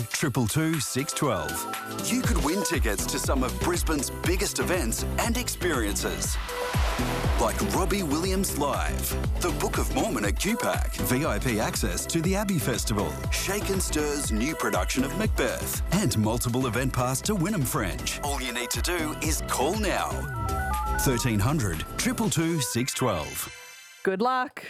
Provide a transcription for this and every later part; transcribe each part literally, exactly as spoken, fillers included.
two two six one two. You could win tickets to some of Brisbane's biggest events and experiences. Like Robbie Williams Live, the Book of Mormon at Q PAC, V I P access to the Abbey Festival, Shake and Stir's new production of Macbeth, and multiple event pass to Wynnum Fringe. All you need to do is call now. thirteen hundred, two two two, six one two. Good luck.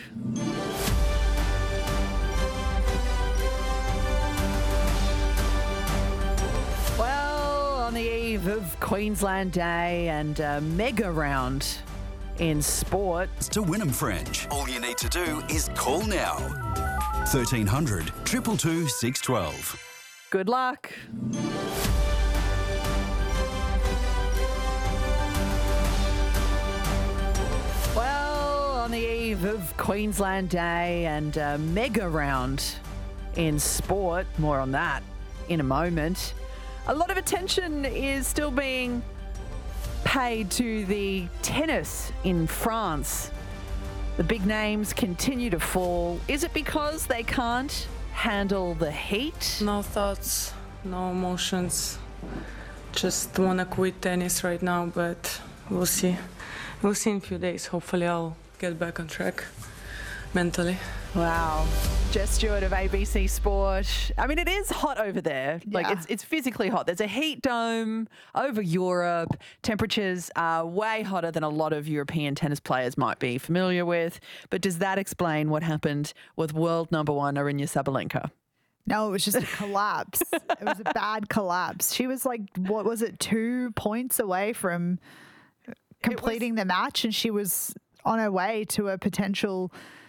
Well, on the eve of Queensland Day and a mega round in sport. To Wynnum Fringe. All you need to do is call now. thirteen hundred, two two two, six one two. Good luck. Well, on the eve of Queensland Day and a mega round in sport, more on that in a moment. A lot of attention is still being paid to the tennis in France. The big names continue to fall. Is it because they can't handle the heat? No thoughts, no emotions. Just want to quit tennis right now, but we'll see. We'll see in a few days. Hopefully I'll get back on track mentally. Wow. Jess Stewart of A B C Sport. I mean, it is hot over there. Like, Yeah. it's it's physically hot. There's a heat dome over Europe. Temperatures are way hotter than a lot of European tennis players might be familiar with. But does that explain what happened with world number one Aryna Sabalenka? No, it was just a collapse. It was a bad collapse. She was like, what was it, two points away from completing the match, and she was on her way to a potential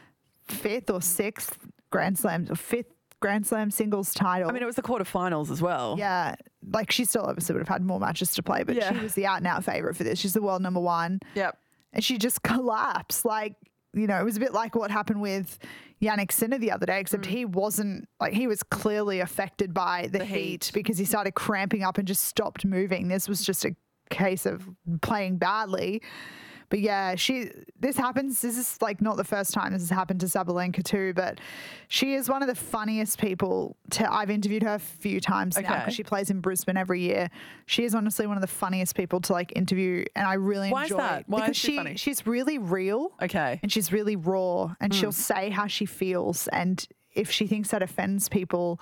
fifth or sixth Grand Slam, or fifth Grand Slam singles title. I mean, it was the quarterfinals as well. Yeah, like she still obviously would have had more matches to play, but Yeah. she was the out and out favourite for this. She's the world number one. Yep. And she just collapsed. Like, you know, it was a bit like what happened with Yannick Sinner the other day, except he wasn't, like, he was clearly affected by the, The heat, heat. because he started cramping up and just stopped moving. This was just a case of playing badly. But yeah, she, this happens. This is like not the first time this has happened to Sabalenka too, but she is one of the funniest people to, I've interviewed her a few times now Okay. because she plays in Brisbane every year. She is honestly one of the funniest people to like interview, and I really Why is enjoy that? Why because is she she, funny? she's really real. Okay. And she's really raw, and she'll say how she feels, and if she thinks that offends people,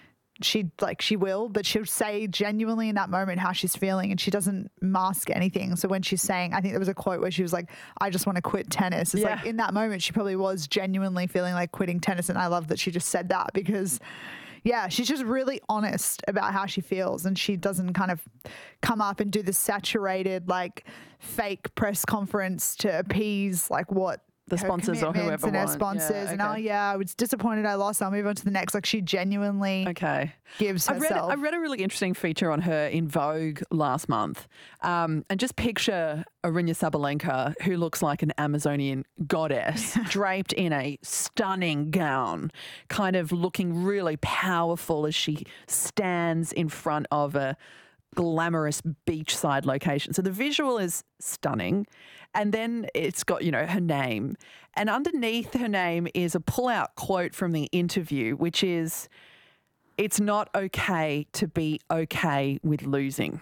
she like she will, but she'll say genuinely in that moment how she's feeling, and she doesn't mask anything. So when she's saying, I think there was a quote where she was like, I just want to quit tennis. It's Yeah. like in that moment she probably was genuinely feeling like quitting tennis, and I love that she just said that, because yeah, she's just really honest about how she feels, and she doesn't kind of come up and do the saturated like fake press conference to appease like what The her sponsors or commitments whoever and her want. sponsors, Yeah, and oh okay. yeah, I was disappointed I lost, I'll move on to the next. Like, she genuinely Okay. gives I read, herself. I read a really interesting feature on her in Vogue last month. Um, and just picture Aryna Sabalenka, who looks like an Amazonian goddess, draped in a stunning gown, kind of looking really powerful as she stands in front of a glamorous beachside location. So the visual is stunning. And then it's got, you know, her name. And underneath her name is a pull-out quote from the interview, which is, it's not okay to be okay with losing.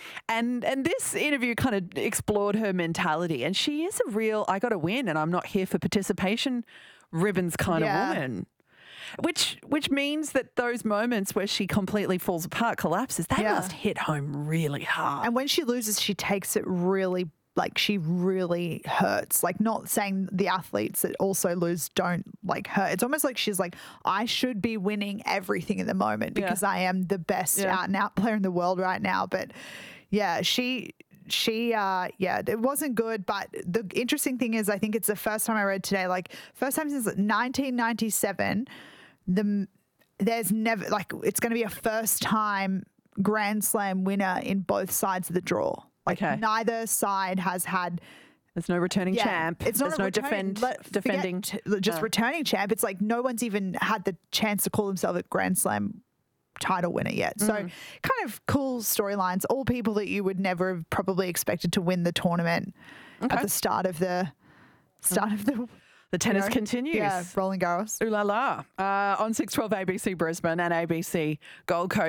And and this interview kind of explored her mentality. And she is a real, I got to win and I'm not here for participation ribbons kind Yeah. of woman. Which which means that those moments where she completely falls apart, collapses, they Yeah. must hit home really hard. And when she loses, she takes it really, like, she really hurts. Like, not saying the athletes that also lose don't like hurt. It's almost like she's like, I should be winning everything in the moment Yeah. because I am the best Yeah. out and out player in the world right now. But yeah, she. She, uh, yeah, it wasn't good. But the interesting thing is, I think it's the first time I read today, like, first time since nineteen ninety-seven, the there's never, like, it's going to be a first time Grand Slam winner in both sides of the draw. Like, Okay. neither side has had. There's no returning Yeah, champ. It's not There's a no returning- defend, let- forget defending. t- just No. returning champ. It's like no one's even had the chance to call themselves a Grand Slam title winner yet. So Mm. kind of cool storylines. All people that you would never have probably expected to win the tournament Okay. at the start of the start of the The tennis you know, continues. Yeah, Roland Garros. Ooh la la. Uh, on six twelve A B C Brisbane and A B C Gold Coast.